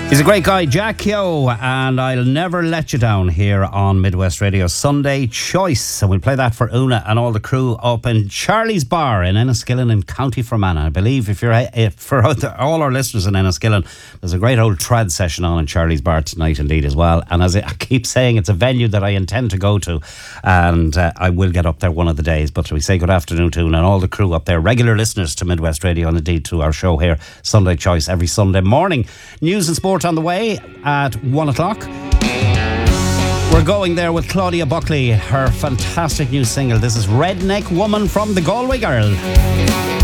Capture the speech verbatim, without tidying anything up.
He's a great guy, Jack Yo, and I'll never let you down here on Midwest Radio. Sunday Choice, and we'll play that for Una and all the crew up in Charlie's Bar in Enniskillen in County Fermanagh. I believe if you're if for all our listeners in Enniskillen, there's a great old trad session on in Charlie's Bar tonight indeed as well. And as I keep saying, it's a venue that I intend to go to, and uh, I will get up there one of the days. But we say good afternoon to Una and all the crew up there, regular listeners to Midwest Radio and indeed to our show here, Sunday Choice, every Sunday morning. News and sport on the way at one o'clock. We're going there with Claudia Buckley, her fantastic new single. This is Redneck Woman from the Galway Girl.